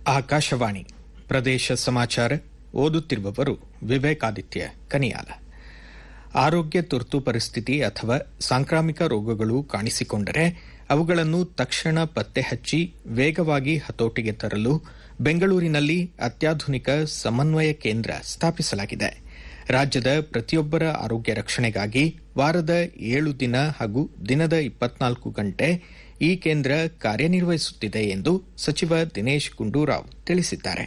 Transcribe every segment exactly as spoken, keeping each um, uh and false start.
ಆಕಾಶವಾಣಿ ಪ್ರದೇಶ ಸಮಾಚಾರ ಓದುತ್ತಿರುವವರು ವಿವೇಕಾದಿತ್ಯ ಕನಿಯಾಲ. ಆರೋಗ್ಯ ತುರ್ತು ಪರಿಸ್ಥಿತಿ ಅಥವಾ ಸಾಂಕ್ರಾಮಿಕ ರೋಗಗಳು ಕಾಣಿಸಿಕೊಂಡರೆ ಅವುಗಳನ್ನು ತಕ್ಷಣ ಪತ್ತೆ ಹಚ್ಚಿ ವೇಗವಾಗಿ ಹತೋಟಿಗೆ ತರಲು ಬೆಂಗಳೂರಿನಲ್ಲಿ ಅತ್ಯಾಧುನಿಕ ಸಮನ್ವಯ ಕೇಂದ್ರ ಸ್ಥಾಪಿಸಲಾಗಿದೆ. ರಾಜ್ಯದ ಪ್ರತಿಯೊಬ್ಬರ ಆರೋಗ್ಯ ರಕ್ಷಣೆಗಾಗಿ ವಾರದ ಏಳು ದಿನ ಹಾಗೂ ದಿನದ ಇಪ್ಪತ್ನಾಲ್ಕು ಗಂಟೆ ಈ ಕೇಂದ್ರ ಕಾರ್ಯನಿರ್ವಹಿಸುತ್ತಿದೆ ಎಂದು ಸಚಿವ ದಿನೇಶ್ ಗುಂಡೂರಾವ್ ತಿಳಿಸಿದ್ದಾರೆ.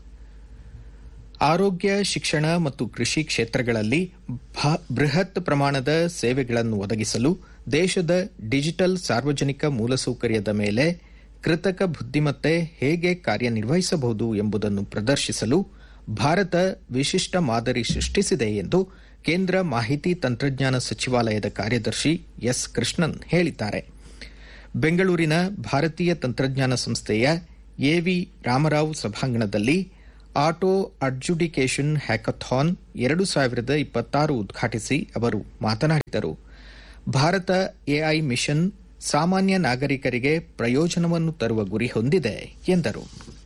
ಆರೋಗ್ಯ, ಶಿಕ್ಷಣ ಮತ್ತು ಕೃಷಿ ಕ್ಷೇತ್ರಗಳಲ್ಲಿ ಬೃಹತ್ ಪ್ರಮಾಣದ ಸೇವೆಗಳನ್ನು ಒದಗಿಸಲು ದೇಶದ ಡಿಜಿಟಲ್ ಸಾರ್ವಜನಿಕ ಮೂಲಸೌಕರ್ಯದ ಮೇಲೆ ಕೃತಕ ಬುದ್ದಿಮತ್ತೆ ಹೇಗೆ ಕಾರ್ಯನಿರ್ವಹಿಸಬಹುದು ಎಂಬುದನ್ನು ಪ್ರದರ್ಶಿಸಲು ಭಾರತ ವಿಶಿಷ್ಟ ಮಾದರಿ ಸೃಷ್ಟಿಸಿದೆ ಎಂದು ಕೇಂದ್ರ ಮಾಹಿತಿ ತಂತ್ರಜ್ಞಾನ ಸಚಿವಾಲಯದ ಕಾರ್ಯದರ್ಶಿ ಎಸ್ ಕೃಷ್ಣನ್ ಹೇಳಿದ್ದಾರೆ. ಬೆಂಗಳೂರಿನ ಭಾರತೀಯ ತಂತ್ರಜ್ಞಾನ ಸಂಸ್ಥೆಯ ಎವಿ ರಾಮರಾವ್ ಸಭಾಂಗಣದಲ್ಲಿ ಆಟೋ ಅಡ್ಜುಡಿಕೇಷನ್ ಹ್ಯಾಕಥಾನ್ ಎರಡು ಸಾವಿರದ ಇಪ್ಪತ್ತಾರು ಉದ್ಘಾಟಿಸಿ ಅವರು ಮಾತನಾಡಿದರು. ಭಾರತ ಎಐ ಮಿಷನ್ ಸಾಮಾನ್ಯ ನಾಗರಿಕರಿಗೆ ಪ್ರಯೋಜನವನ್ನು ತರುವ ಗುರಿ ಹೊಂದಿದೆ ಎಂದರು.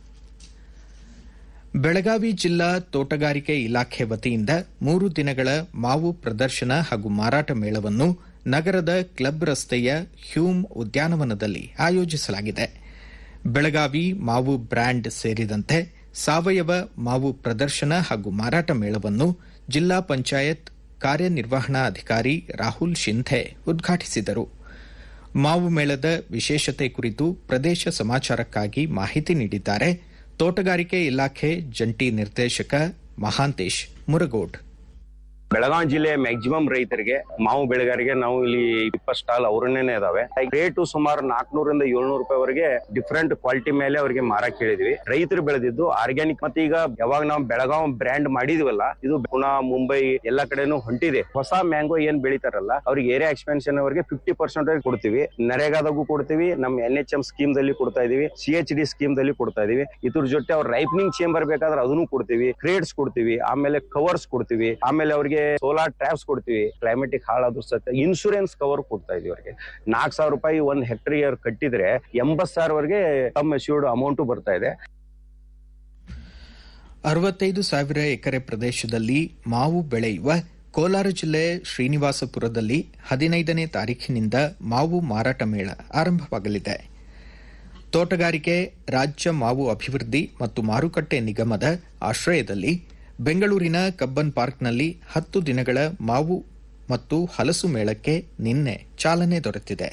ಬೆಳಗಾವಿ ಜಿಲ್ಲಾ ತೋಟಗಾರಿಕೆ ಇಲಾಖೆ ವತಿಯಿಂದ ಮೂರು ದಿನಗಳ ಮಾವು ಪ್ರದರ್ಶನ ಹಾಗೂ ಮಾರಾಟ ಮೇಳವನ್ನು ನಗರದ ಕ್ಲಬ್ ರಸ್ತೆಯ ಹ್ಯೂಮ್ ಉದ್ಯಾನವನದಲ್ಲಿ ಆಯೋಜಿಸಲಾಗಿದೆ. ಬೆಳಗಾವಿ ಮಾವು ಬ್ರ್ಯಾಂಡ್ ಸೇರಿದಂತೆ ಸಾವಯವ ಮಾವು ಪ್ರದರ್ಶನ ಹಾಗೂ ಮಾರಾಟ ಮೇಳವನ್ನು ಜಿಲ್ಲಾ ಪಂಚಾಯತ್ ಕಾರ್ಯನಿರ್ವಹಣಾಧಿಕಾರಿ ರಾಹುಲ್ ಶಿಂಧೆ ಉದ್ಘಾಟಿಸಿದರು. ಮಾವು ಮೇಳದ ವಿಶೇಷತೆ ಕುರಿತು ಪ್ರದೇಶ ಸಮಾಚಾರಕ್ಕಾಗಿ ಮಾಹಿತಿ ನೀಡಿದ್ದಾರೆ ತೋಟಗಾರಿಕೆ ಇಲಾಖೆ ಜಂಟಿ ನಿರ್ದೇಶಕ ಮಹಾಂತೇಶ್ ಮುರಗೋಡ್. ಬೆಳಗಾವಿ ಜಿಲ್ಲೆಯ ಮ್ಯಾಕ್ಸಿಮಮ್ ರೈತರಿಗೆ ಮಾವು ಬೆಳೆಗಾರಿಗೆ ನಾವು ಇಲ್ಲಿ ಇಪ್ಪತ್ತು ಸ್ಟಾಲ್ ಅವರನ್ನೇ ಇದಾವೆ. ರೇಟು ಸುಮಾರು ನಾಲ್ಕನೂರಿಂದ ಏಳ್ನೂರು ರೂಪಾಯಿವರೆಗೆ ಡಿಫ್ರೆಂಟ್ ಕ್ವಾಲಿಟಿ ಮೇಲೆ ಅವರಿಗೆ ಮಾರಕ್ ಹೇಳಿದ್ವಿ. ರೈತರು ಬೆಳೆದಿದ್ದು ಆರ್ಗ್ಯಾನಿಕ್. ಮತ್ತೆ ಈಗ ಯಾವಾಗ ನಾವು ಬೆಳಗಾವಿ ಬ್ರ್ಯಾಂಡ್ ಮಾಡಿದ್ವಲ್ಲ, ಇದು ಪುಣೆ, ಮುಂಬೈ ಎಲ್ಲಾ ಕಡೆನೂ ಹೊಂಟಿದೆ. ಹೊಸ ಮ್ಯಾಂಗೋ ಏನ್ ಬೆಳಿತಾರಲ್ಲ ಅವ್ರಿಗೆ ಏರಿಯಾ ಎಕ್ಸ್ಪೆನ್ಷನ್ ಅವರಿಗೆ ಫಿಫ್ಟಿ ಪರ್ಸೆಂಟ್ ಕೊಡ್ತೀವಿ. ನರೇಗಾದಾಗೂ ಕೊಡ್ತೀವಿ, ನಮ್ ಎನ್ ಎಚ್ ಎಂ ಸ್ಕೀಮ್ ದಲ್ಲಿ ಕೊಡ್ತಾ ಇದೀವಿ, ಸಿ ಎಚ್ ಡಿ ಸ್ಕೀಮ್ ದಲ್ಲಿ ಕೊಡ್ತಾ ಇದೀವಿ. ಇದ್ರ ಜೊತೆ ಅವ್ರ ರೈಪನಿಂಗ್ ಚೇಂಬರ್ ಬೇಕಾದ್ರೆ ಅದನ್ನು ಕೊಡ್ತೀವಿ, ಕ್ರೇಡ್ಸ್ ಕೊಡ್ತೀವಿ, ಆಮೇಲೆ ಕವರ್ಸ್ ಕೊಡ್ತೀವಿ, ಆಮೇಲೆ ಅವ್ರಿಗೆ ಸೋಲಾರ್ ಟ್ರ್ಯಾಪ್ಸ್ ಕೊಡ್ತೀವಿ. ಕ್ಲೈಮೆಟಿಕ್ ಹಾಳಾದ್ರೂ ಸತ್ಯ ಇನ್ಶೂರೆನ್ಸ್ ಕವರ್ ಕೊಡ್ತಾ ಇದೀವಿ. ಅವರಿಗೆ ನಾಲ್ಕು ಸಾವಿರ ರೂಪಾಯಿ ಒಂದ್ ಹೆಕ್ಟರ್ ಕಟ್ಟಿದ್ರೆ ಎಂಬತ್ ಸಾವಿರವರೆಗೆ ತಮ್ಮ ಅಶ್ಯೂರ್ಡ್ ಅಮೌಂಟ್ ಬರ್ತಾ ಇದೆ. ಅರವತ್ತೈದು ಸಾವಿರ ಎಕರೆ ಪ್ರದೇಶದಲ್ಲಿ ಮಾವು ಬೆಳೆಯುವ ಕೋಲಾರ ಜಿಲ್ಲೆ ಶ್ರೀನಿವಾಸಪುರದಲ್ಲಿ ಹದಿನೈದನೇ ತಾರೀಖಿನಿಂದ ಮಾವು ಮಾರಾಟ ಮೇಳ ಆರಂಭವಾಗಲಿದೆ. ತೋಟಗಾರಿಕೆ ರಾಜ್ಯ ಮಾವು ಅಭಿವೃದ್ಧಿ ಮತ್ತು ಮಾರುಕಟ್ಟೆ ನಿಗಮದ ಆಶ್ರಯದಲ್ಲಿ ಬೆಂಗಳೂರಿನ ಕಬ್ಬನ್ ಪಾರ್ಕ್ನಲ್ಲಿ ಹತ್ತು ದಿನಗಳ ಮಾವು ಮತ್ತು ಹಲಸು ಮೇಳಕ್ಕೆ ನಿನ್ನೆ ಚಾಲನೆ ದೊರೆತಿದೆ.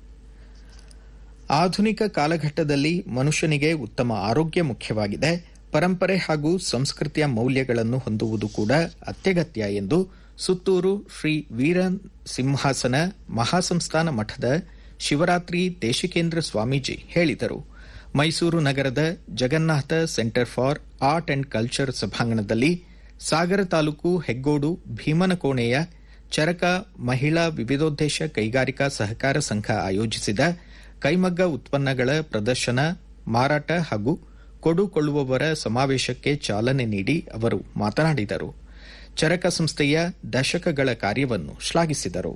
ಆಧುನಿಕ ಕಾಲಘಟ್ಟದಲ್ಲಿ ಮನುಷ್ಯನಿಗೆ ಉತ್ತಮ ಆರೋಗ್ಯ ಮುಖ್ಯವಾಗಿದೆ. ಪರಂಪರೆ ಹಾಗೂ ಸಂಸ್ಕೃತಿಯ ಮೌಲ್ಯಗಳನ್ನು ಹೊಂದುವುದು ಕೂಡ ಅತ್ಯಗತ್ಯ ಎಂದು ಸುತ್ತೂರು ಶ್ರೀ ವೀರ ಸಿಂಹಾಸನ ಮಹಾಸಂಸ್ಥಾನ ಮಠದ ಶಿವರಾತ್ರಿ ದೇಶಿಕೇಂದ್ರ ಸ್ವಾಮೀಜಿ ಹೇಳಿದರು. ಮೈಸೂರು ನಗರದ Jagannath centre for art and culture ಸಭಾಂಗಣದಲ್ಲಿ ಸಾಗರ ತಾಲೂಕು ಹೆಗ್ಗೋಡು ಭೀಮನಕೋಣೆಯ ಚರಕ ಮಹಿಳಾ ವಿವಿಧೋದ್ದೇಶ ಕೈಗಾರಿಕಾ ಸಹಕಾರ ಸಂಘ ಆಯೋಜಿಸಿದ ಕೈಮಗ್ಗ ಉತ್ಪನ್ನಗಳ ಪ್ರದರ್ಶನ, ಮಾರಾಟ ಹಾಗೂ ಕೊಡುಕೊಳ್ಳುವವರ ಸಮಾವೇಶಕ್ಕೆ ಚಾಲನೆ ನೀಡಿ ಅವರು ಮಾತನಾಡಿದರು. ಚರಕ ಸಂಸ್ಥೆಯ ದಶಕಗಳ ಕಾರ್ಯವನ್ನು ಶ್ಲಾಘಿಸಿದರು.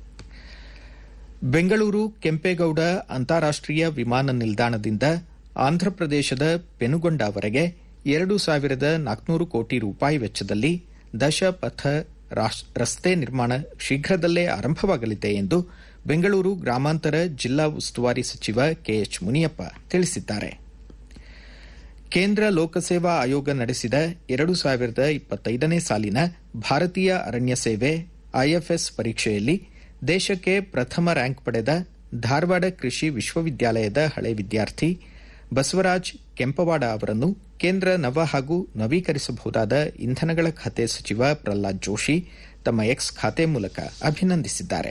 ಬೆಂಗಳೂರು ಕೆಂಪೇಗೌಡ ಅಂತಾರಾಷ್ಟೀಯ ವಿಮಾನ ನಿಲ್ದಾಣದಿಂದ ಆಂಧ್ರಪ್ರದೇಶದ ಪೆನುಗೊಂಡವರೆಗೆ ಎರಡು ಸಾವಿರದ ನಾಲ್ಕುನೂರು ಕೋಟಿ ರೂಪಾಯಿ ವೆಚ್ಚದಲ್ಲಿ ದಶಪಥ ರಸ್ತೆ ನಿರ್ಮಾಣ ಶೀಘ್ರದಲ್ಲೇ ಆರಂಭವಾಗಲಿದೆ ಎಂದು ಬೆಂಗಳೂರು ಗ್ರಾಮಾಂತರ ಜಿಲ್ಲಾ ಉಸ್ತುವಾರಿ ಸಚಿವ ಕೆಎಚ್ ಮುನಿಯಪ್ಪ ತಿಳಿಸಿದ್ದಾರೆ. ಕೇಂದ್ರ ಲೋಕಸೇವಾ ಆಯೋಗ ನಡೆಸಿದ ಎರಡು ಸಾವಿರದ ಇಪ್ಪತ್ತೈದನೇ ಸಾಲಿನ ಭಾರತೀಯ ಅರಣ್ಯ ಸೇವೆ ಐಎಫ್ಎಸ್ ಪರೀಕ್ಷೆಯಲ್ಲಿ ದೇಶಕ್ಕೆ ಪ್ರಥಮ ರ್ಯಾಂಕ್ ಪಡೆದ ಧಾರವಾಡ ಕೃಷಿ ವಿಶ್ವವಿದ್ಯಾಲಯದ ಹಳೆ ವಿದ್ಯಾರ್ಥಿ ಬಸವರಾಜ್ ಕೆಂಪವಾಡ ಅವರನ್ನು ಕೇಂದ್ರ ನವ ಹಾಗೂ ನವೀಕರಿಸಬಹುದಾದ ಇಂಧನಗಳ ಖಾತೆ ಸಚಿವ ಪ್ರಹ್ಲಾದ್ ಜೋಶಿ ತಮ್ಮ ಎಕ್ಸ್ ಖಾತೆ ಮೂಲಕ ಅಭಿನಂದಿಸಿದ್ದಾರೆ.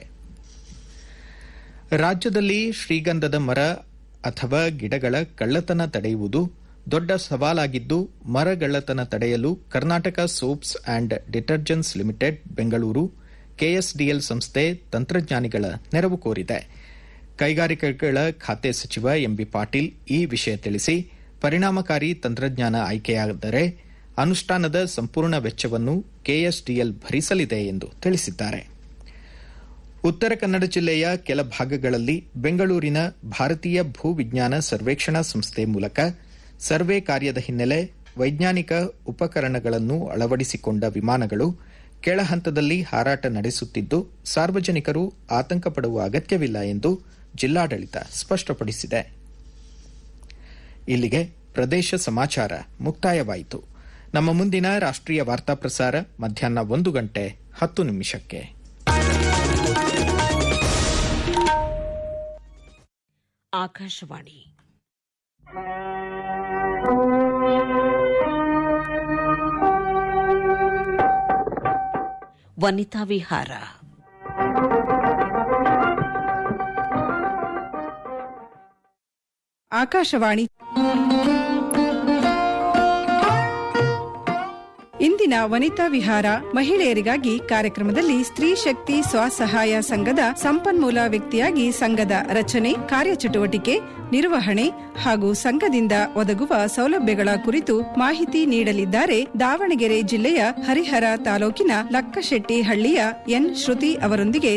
ರಾಜ್ಯದಲ್ಲಿ ಶ್ರೀಗಂಧದ ಮರ ಅಥವಾ ಗಿಡಗಳ ಕಳ್ಳತನ ತಡೆಯುವುದು ದೊಡ್ಡ ಸವಾಲಾಗಿದ್ದು, ಮರಗಳ್ಳತನ ತಡೆಯಲು Karnataka soaps and detergents limited Bengaluru KSDL ಸಂಸ್ಥೆ ತಂತ್ರಜ್ಞಾನಿಗಳ ನೆರವು ಕೋರಿದೆ. ಕೈಗಾರಿಕೆಗಳ ಖಾತೆ ಸಚಿವ ಎಂಬಿ ಪಾಟೀಲ್ ಈ ವಿಷಯ ತಿಳಿಸಿ, ಪರಿಣಾಮಕಾರಿ ತಂತ್ರಜ್ಞಾನ ಆಯ್ಕೆಯಾದರೆ ಅನುಷ್ಠಾನದ ಸಂಪೂರ್ಣ ವೆಚ್ಚವನ್ನು ಕೆಎಸ್ಡಿಎಲ್ ಭರಿಸಲಿದೆ ಎಂದು ತಿಳಿಸಿದ್ದಾರೆ. ಉತ್ತರ ಕನ್ನಡ ಜಿಲ್ಲೆಯ ಕೆಲ ಭಾಗಗಳಲ್ಲಿ ಬೆಂಗಳೂರಿನ ಭಾರತೀಯ ಭೂ ವಿಜ್ಞಾನ ಸರ್ವೇಕ್ಷಣಾ ಸಂಸ್ಥೆ ಮೂಲಕ ಸರ್ವೆ ಕಾರ್ಯದ ಹಿನ್ನೆಲೆ ವೈಜ್ಞಾನಿಕ ಉಪಕರಣಗಳನ್ನು ಅಳವಡಿಸಿಕೊಂಡ ವಿಮಾನಗಳು ಕೆಳಹಂತದಲ್ಲಿ ಹಾರಾಟ ನಡೆಸುತ್ತಿದ್ದು ಸಾರ್ವಜನಿಕರು ಆತಂಕ ಪಡುವ ಅಗತ್ಯವಿಲ್ಲ ಎಂದು ಜಿಲ್ಲಾಡಳಿತ ಸ್ಪಷ್ಟಪಡಿಸಿದೆ. ಇಲ್ಲಿಗೆ ಪ್ರದೇಶ ಸಮಾಚಾರ ಮುಕ್ತಾಯವಾಯಿತು. ನಮ್ಮ ಮುಂದಿನ ರಾಷ್ಟ್ರೀಯ ವಾರ್ತಾ ಪ್ರಸಾರ ಮಧ್ಯಾಹ್ನ ಒಂದು ಗಂಟೆ ಹತ್ತು ನಿಮಿಷಕ್ಕೆ. ಆಕಾಶವಾಣಿ ವನಿತಾ ವಿಹಾರ. ಆಕಾಶವಾಣಿ ಇಂದಿನ ವನಿತಾ ವಿಹಾರ ಮಹಿಳೆಯರಿಗಾಗಿ ಕಾರ್ಯಕ್ರಮದಲ್ಲಿ ಸ್ತ್ರೀ ಶಕ್ತಿ ಸ್ವಸಹಾಯ ಸಂಘದ ಸಂಪನ್ಮೂಲ ವ್ಯಕ್ತಿಯಾಗಿ ಸಂಘದ ರಚನೆ, ಕಾರ್ಯಚಟುವಟಿಕೆ, ನಿರ್ವಹಣೆ ಹಾಗೂ ಸಂಘದಿಂದ ಒದಗುವ ಸೌಲಭ್ಯಗಳ ಕುರಿತು ಮಾಹಿತಿ ನೀಡಲಿದ್ದಾರೆ ದಾವಣಗೆರೆ ಜಿಲ್ಲೆಯ ಹರಿಹರ ತಾಲೂಕಿನ ಲಕ್ಕಶೆಟ್ಟಿ ಹಳ್ಳಿಯ ಎನ್ ಶ್ರುತಿ ಅವರೊಂದಿಗೆ